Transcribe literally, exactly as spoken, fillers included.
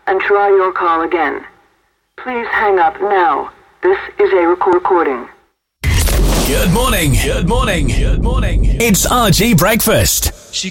and try your call again. Please hang up now. This is a record recording. Good morning. Good morning. Good morning. It's R G Breakfast.